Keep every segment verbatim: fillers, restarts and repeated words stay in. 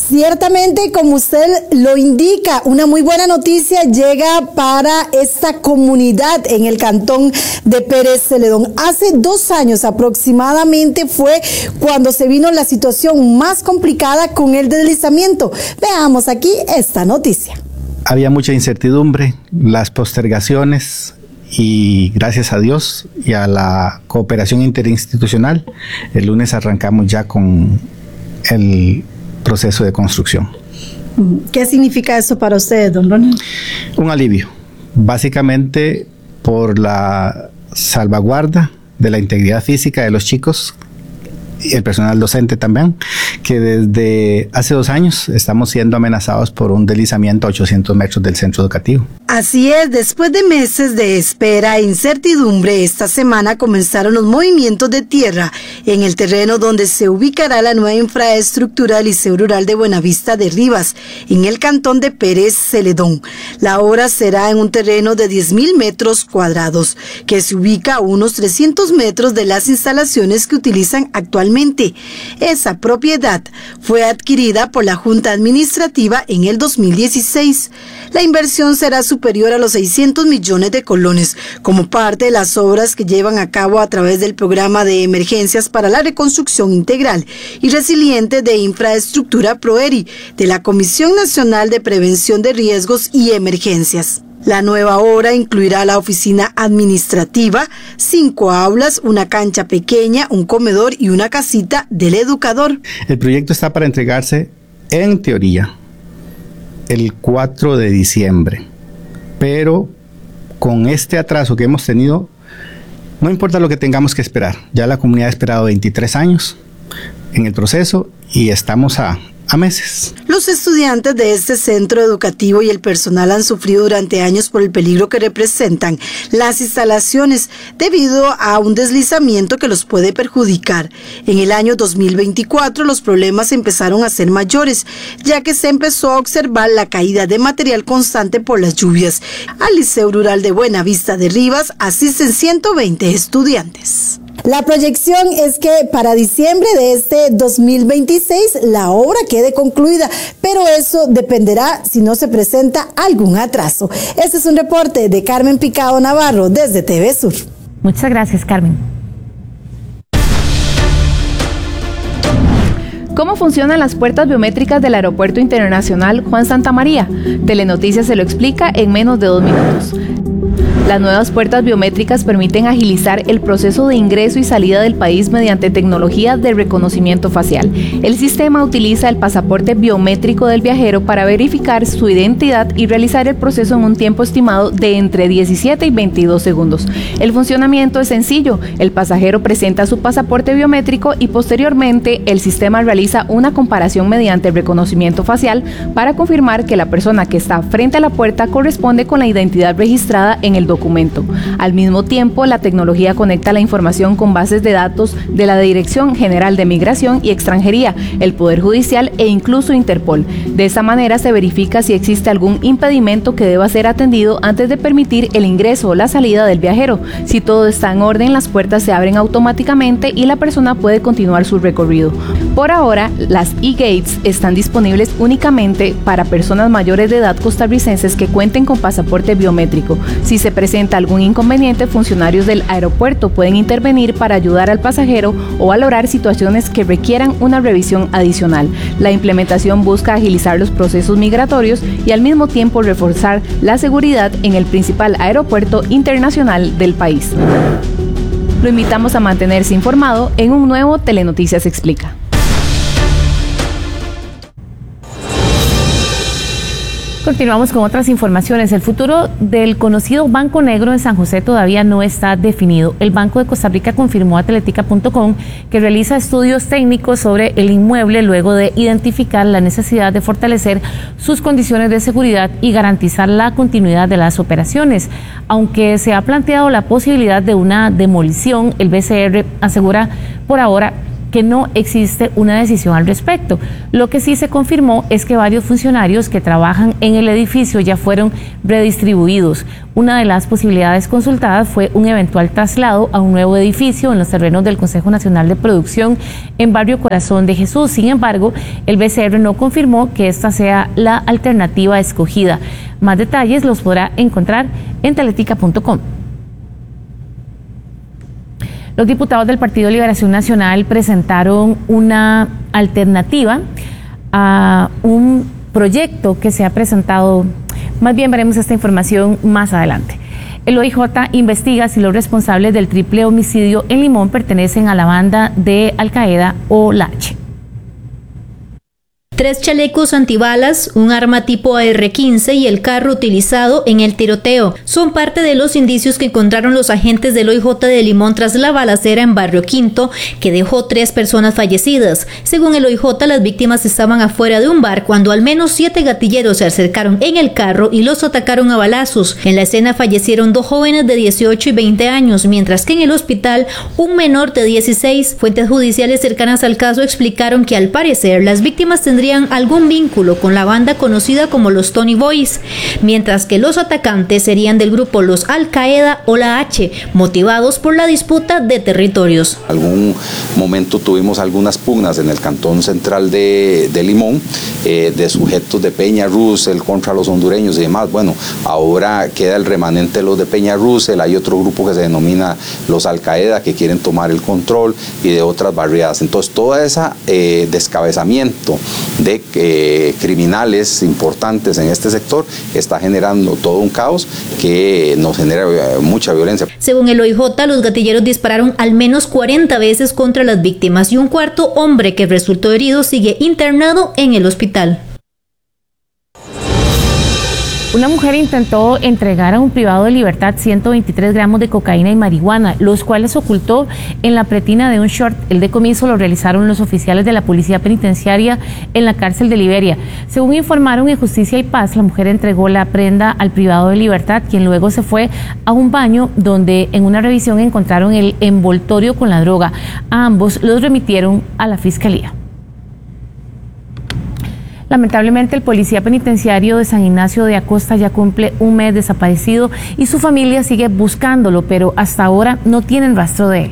Ciertamente, como usted lo indica, una muy buena noticia llega para esta comunidad en el cantón de Pérez Celedón. Hace dos años aproximadamente fue cuando se vino la situación más complicada con el deslizamiento. Veamos aquí esta noticia. Había mucha incertidumbre, las postergaciones, y gracias a Dios y a la cooperación interinstitucional, el lunes arrancamos ya con el proceso de construcción. ¿Qué significa eso para ustedes, don Ronald? Un alivio, básicamente por la salvaguarda de la integridad física de los chicos y el personal docente también, que desde hace dos años estamos siendo amenazados por un deslizamiento a ochocientos metros del centro educativo. Así es, después de meses de espera e incertidumbre, esta semana comenzaron los movimientos de tierra en el terreno donde se ubicará la nueva infraestructura del Liceo Rural de Buenavista de Rivas, en el cantón de Pérez Celedón. La obra será en un terreno de diez mil metros cuadrados, que se ubica a unos trescientos metros de las instalaciones que utilizan actualmente. Esa propiedad fue adquirida por la Junta Administrativa en el dos mil dieciséis. La inversión será superior a los seiscientos millones de colones, como parte de las obras que llevan a cabo a través del Programa de Emergencias para la Reconstrucción Integral y Resiliente de Infraestructura PROERI, de la Comisión Nacional de Prevención de Riesgos y Emergencias. La nueva obra incluirá la oficina administrativa, cinco aulas, una cancha pequeña, un comedor y una casita del educador. El proyecto está para entregarse, en teoría, el cuatro de diciembre, pero con este atraso que hemos tenido, no importa lo que tengamos que esperar, ya la comunidad ha esperado veintitrés años en el proceso y estamos a, a meses. Los estudiantes de este centro educativo y el personal han sufrido durante años por el peligro que representan las instalaciones debido a un deslizamiento que los puede perjudicar. En el año dos mil veinticuatro los problemas empezaron a ser mayores, ya que se empezó a observar la caída de material constante por las lluvias. Al Liceo Rural de Buenavista de Rivas asisten ciento veinte estudiantes. La proyección es que para diciembre de este dos mil veintiséis la obra quede concluida, pero eso dependerá si no se presenta algún atraso. Este es un reporte de Carmen Picado Navarro desde T V Sur. Muchas gracias, Carmen. ¿Cómo funcionan las puertas biométricas del Aeropuerto Internacional Juan Santamaría? Telenoticias se lo explica en menos de dos minutos. Las nuevas puertas biométricas permiten agilizar el proceso de ingreso y salida del país mediante tecnología de reconocimiento facial. El sistema utiliza el pasaporte biométrico del viajero para verificar su identidad y realizar el proceso en un tiempo estimado de entre diecisiete y veintidós segundos. El funcionamiento es sencillo. El pasajero presenta su pasaporte biométrico y posteriormente el sistema realiza una comparación mediante reconocimiento facial para confirmar que la persona que está frente a la puerta corresponde con la identidad registrada en el documento. documento. Al mismo tiempo, la tecnología conecta la información con bases de datos de la Dirección General de Migración y Extranjería, el Poder Judicial e incluso Interpol. De esa manera se verifica si existe algún impedimento que deba ser atendido antes de permitir el ingreso o la salida del viajero. Si todo está en orden, las puertas se abren automáticamente y la persona puede continuar su recorrido. Por ahora, las e-gates están disponibles únicamente para personas mayores de edad costarricenses que cuenten con pasaporte biométrico. Si se presenta algún inconveniente, funcionarios del aeropuerto pueden intervenir para ayudar al pasajero o valorar situaciones que requieran una revisión adicional. La implementación busca agilizar los procesos migratorios y al mismo tiempo reforzar la seguridad en el principal aeropuerto internacional del país. Lo invitamos a mantenerse informado en un nuevo Telenoticias Explica. Continuamos con otras informaciones. El futuro del conocido Banco Negro en San José todavía no está definido. El Banco de Costa Rica confirmó a teletica punto com que realiza estudios técnicos sobre el inmueble luego de identificar la necesidad de fortalecer sus condiciones de seguridad y garantizar la continuidad de las operaciones. Aunque se ha planteado la posibilidad de una demolición, el B C R asegura por ahora que no existe una decisión al respecto. Lo que sí se confirmó es que varios funcionarios que trabajan en el edificio ya fueron redistribuidos. Una de las posibilidades consultadas fue un eventual traslado a un nuevo edificio en los terrenos del Consejo Nacional de Producción en Barrio Corazón de Jesús. Sin embargo, el B C R no confirmó que esta sea la alternativa escogida. Más detalles los podrá encontrar en teletica punto com. Los diputados del Partido Liberación Nacional presentaron una alternativa a un proyecto que se ha presentado. Más bien veremos esta información más adelante. El O I J investiga si los responsables del triple homicidio en Limón pertenecen a la banda de Al Qaeda o la H. Tres chalecos antibalas, un arma tipo A R quince y el carro utilizado en el tiroteo son parte de los indicios que encontraron los agentes del O I J de Limón tras la balacera en Barrio Quinto, que dejó tres personas fallecidas. Según el O I J, las víctimas estaban afuera de un bar cuando al menos siete gatilleros se acercaron en el carro y los atacaron a balazos. En la escena fallecieron dos jóvenes de dieciocho y veinte años, mientras que en el hospital un menor de dieciséis. Fuentes judiciales cercanas al caso explicaron que al parecer las víctimas tendrían algún vínculo con la banda conocida como los Tony Boys, mientras que los atacantes serían del grupo los Al Qaeda o la H, motivados por la disputa de territorios. En algún momento tuvimos algunas pugnas en el cantón central de, de Limón, eh, de sujetos de Peña Russell contra los hondureños y demás. Bueno, ahora queda el remanente de los de Peña Russell, hay otro grupo que se denomina los Al Qaeda que quieren tomar el control y de otras barriadas. Entonces, todo ese eh, descabezamiento de eh, criminales importantes en este sector está generando todo un caos que nos genera eh, mucha violencia. Según el O I J, los gatilleros dispararon al menos cuarenta veces contra las víctimas y un cuarto hombre que resultó herido sigue internado en el hospital. Una mujer intentó entregar a un privado de libertad ciento veintitrés gramos de cocaína y marihuana, los cuales ocultó en la pretina de un short. El decomiso lo realizaron los oficiales de la Policía Penitenciaria en la cárcel de Liberia. Según informaron en Justicia y Paz, la mujer entregó la prenda al privado de libertad, quien luego se fue a un baño donde en una revisión encontraron el envoltorio con la droga. A ambos los remitieron a la Fiscalía. Lamentablemente, el policía penitenciario de San Ignacio de Acosta ya cumple un mes desaparecido y su familia sigue buscándolo, pero hasta ahora no tienen rastro de él.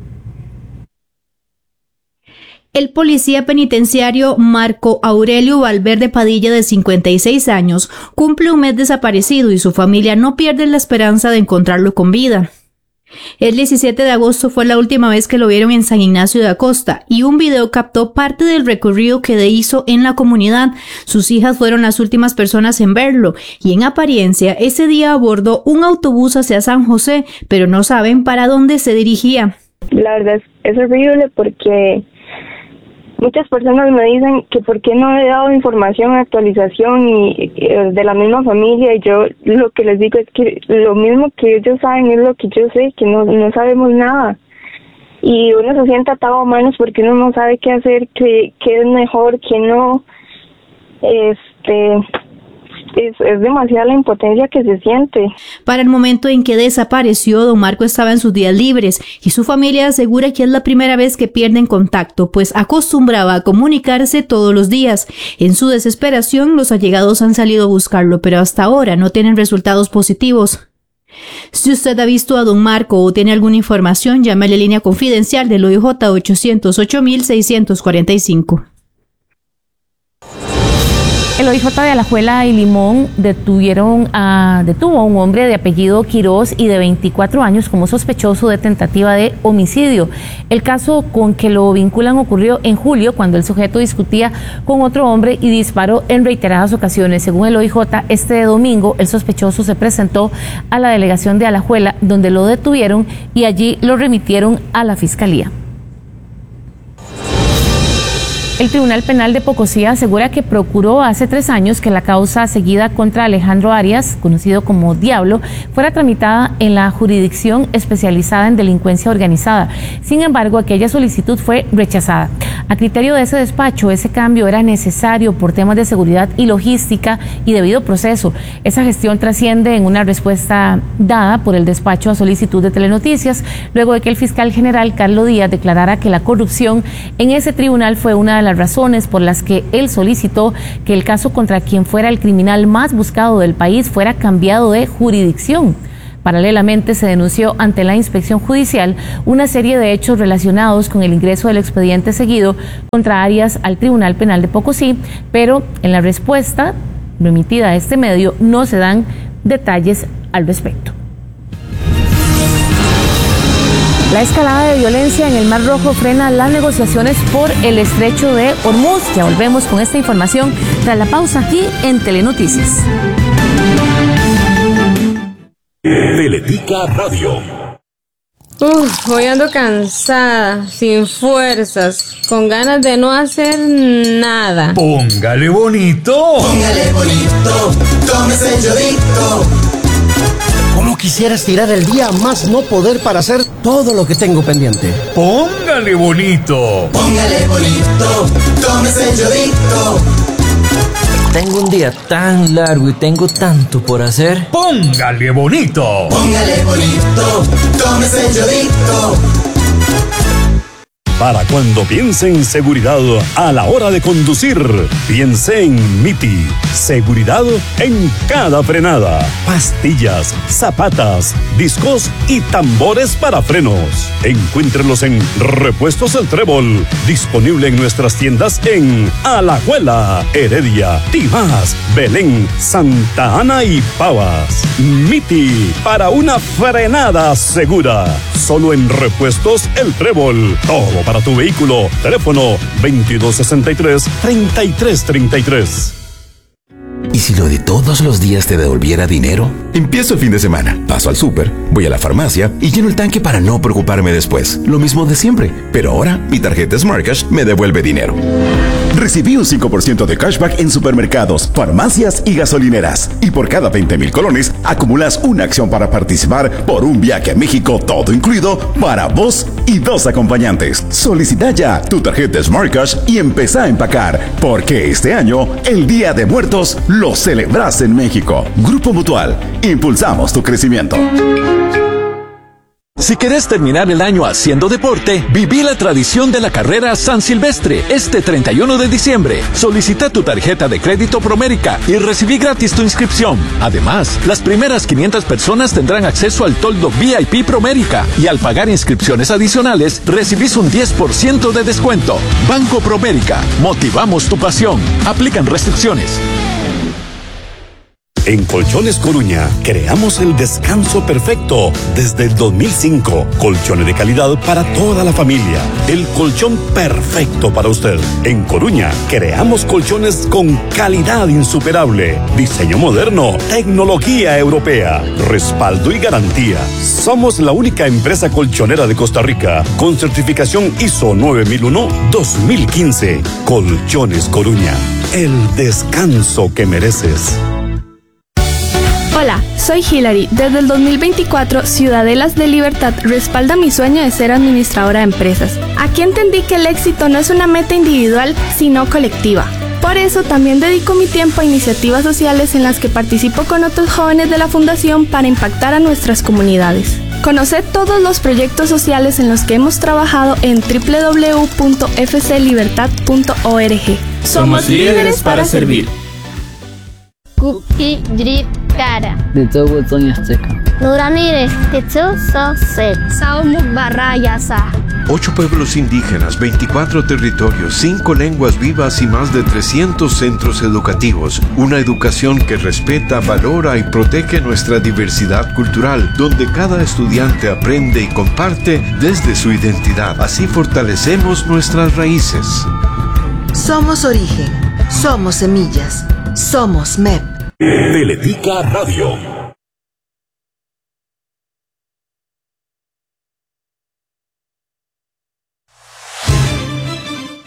El policía penitenciario Marco Aurelio Valverde Padilla, de cincuenta y seis años, cumple un mes desaparecido y su familia no pierde la esperanza de encontrarlo con vida. El diecisiete de agosto fue la última vez que lo vieron en San Ignacio de Acosta y un video captó parte del recorrido que hizo en la comunidad. Sus hijas fueron las últimas personas en verlo y en apariencia ese día abordó un autobús hacia San José, pero no saben para dónde se dirigía. La verdad es, es horrible porque muchas personas me dicen que por qué no he dado información, actualización y, y de la misma familia, y yo lo que les digo es que lo mismo que ellos saben es lo que yo sé, que no, no sabemos nada. Y uno se siente atado a manos porque uno no sabe qué hacer, qué, qué es mejor, qué no. Este... Es, es demasiada la impotencia que se siente. Para el momento en que desapareció, don Marco estaba en sus días libres y su familia asegura que es la primera vez que pierden contacto, pues acostumbraba a comunicarse todos los días. En su desesperación, los allegados han salido a buscarlo, pero hasta ahora no tienen resultados positivos. Si usted ha visto a don Marco o tiene alguna información, llame a la línea confidencial del O I J ochocientos ocho seiscientos cuarenta y cinco. El O I J de Alajuela y Limón detuvieron a, detuvo a un hombre de apellido Quiroz y de veinticuatro años como sospechoso de tentativa de homicidio. El caso con que lo vinculan ocurrió en julio, cuando el sujeto discutía con otro hombre y disparó en reiteradas ocasiones. Según el O I J, este domingo el sospechoso se presentó a la delegación de Alajuela, donde lo detuvieron y allí lo remitieron a la Fiscalía. El Tribunal Penal de Pocosí asegura que procuró hace tres años que la causa seguida contra Alejandro Arias, conocido como Diablo, fuera tramitada en la jurisdicción especializada en delincuencia organizada. Sin embargo, aquella solicitud fue rechazada. A criterio de ese despacho, ese cambio era necesario por temas de seguridad y logística y debido proceso. Esa gestión trasciende en una respuesta dada por el despacho a solicitud de Telenoticias, luego de que el fiscal general Carlos Díaz declarara que la corrupción en ese tribunal fue una de las razones por las que él solicitó que el caso contra quien fuera el criminal más buscado del país fuera cambiado de jurisdicción. Paralelamente, se denunció ante la inspección judicial una serie de hechos relacionados con el ingreso del expediente seguido contra Arias al Tribunal Penal de Pocosí, pero en la respuesta remitida a este medio no se dan detalles al respecto. La escalada de violencia en el Mar Rojo frena las negociaciones por el estrecho de Hormuz. Ya volvemos con esta información tras la pausa aquí en Telenoticias. Teletica Radio. Uf, hoy ando cansada, sin fuerzas, con ganas de no hacer nada. Póngale bonito. Póngale bonito, tómese el yodito. ¿Cómo quisiera estirar el día más no poder para hacer todo lo que tengo pendiente? Póngale bonito. Póngale bonito, tómese el yodito. Tengo un día tan largo y tengo tanto por hacer. Póngale bonito. Póngale bonito, tómese el yodito. Para cuando piense en seguridad a la hora de conducir, piense en Miti. Seguridad en cada frenada. Pastillas, zapatas, discos y tambores para frenos. Encuéntrenlos en Repuestos El Trébol. Disponible en nuestras tiendas en Alajuela, Heredia, Tibás, Belén, Santa Ana y Pavas. Miti, para una frenada segura. Solo en Repuestos El Trébol. Todo para tu vehículo. Teléfono veintidós sesenta y tres, treinta y tres treinta y tres. ¿Y si lo de todos los días te devolviera dinero? Empiezo el fin de semana, paso al súper, voy a la farmacia y lleno el tanque para no preocuparme después. Lo mismo de siempre, pero ahora mi tarjeta Smart Cash me devuelve dinero. Recibí un cinco por ciento de cashback en supermercados, farmacias y gasolineras. Y por cada veinte mil colones, acumulas una acción para participar por un viaje a México, todo incluido, para vos y dos acompañantes. Solicita ya tu tarjeta Smart Cash y empezá a empacar, porque este año, el Día de Muertos, lo celebras en México. Grupo Mutual, impulsamos tu crecimiento. Si querés terminar el año haciendo deporte, viví la tradición de la carrera San Silvestre este treinta y uno de diciembre. Solicita tu tarjeta de crédito Promérica y recibí gratis tu inscripción. Además, las primeras quinientas personas tendrán acceso al toldo V I P Promérica y al pagar inscripciones adicionales, recibís un diez por ciento de descuento. Banco Promérica, motivamos tu pasión. Aplican restricciones. En Colchones Coruña, creamos el descanso perfecto desde el dos mil cinco. Colchones de calidad para toda la familia. El colchón perfecto para usted. En Coruña, creamos colchones con calidad insuperable. Diseño moderno, tecnología europea, respaldo y garantía. Somos la única empresa colchonera de Costa Rica con certificación I S O nueve mil uno dos mil quince. Colchones Coruña, el descanso que mereces. Hola, soy Hilary. Desde el dos mil veinticuatro, Ciudadelas de Libertad respalda mi sueño de ser administradora de empresas. Aquí entendí que el éxito no es una meta individual, sino colectiva. Por eso también dedico mi tiempo a iniciativas sociales en las que participo con otros jóvenes de la Fundación para impactar a nuestras comunidades. Conoce todos los proyectos sociales en los que hemos trabajado en doble u doble u doble u punto f c libertad punto org. Somos líderes para servir. Kuki Drip Cara. De todo Toño Azteca. Nuranire, Tetsu Sosel. Saumu Barrayasa. Ocho pueblos indígenas, veinticuatro territorios, cinco lenguas vivas y más de trescientos centros educativos. Una educación que respeta, valora y protege nuestra diversidad cultural, donde cada estudiante aprende y comparte desde su identidad. Así fortalecemos nuestras raíces. Somos origen, somos semillas, somos M E P. Teletica Radio.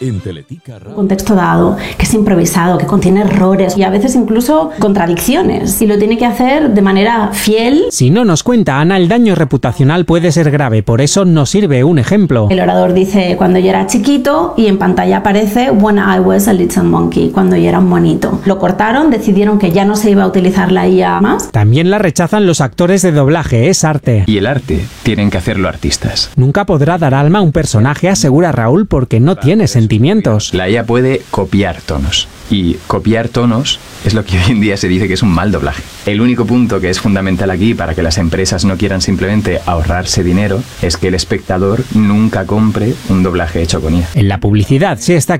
En Teletica Un contexto dado, que es improvisado, que contiene errores y a veces incluso contradicciones, y lo tiene que hacer de manera fiel. Si no nos cuenta Ana, el daño reputacional puede ser grave, por eso nos sirve un ejemplo. El orador dice cuando yo era chiquito y en pantalla aparece When I was a little monkey, cuando yo era un monito. Lo cortaron, decidieron que ya no se iba a utilizar la I A más. También la rechazan los actores de doblaje, es arte. Y el arte tienen que hacerlo artistas. Nunca podrá dar alma a un personaje, asegura Raúl, porque no tiene sentimientos. La I A puede copiar tonos. Y copiar tonos es lo que hoy en día se dice que es un mal doblaje. El único punto que es fundamental aquí para que las empresas no quieran simplemente ahorrarse dinero es que el espectador nunca compre un doblaje hecho con I A. En la publicidad se está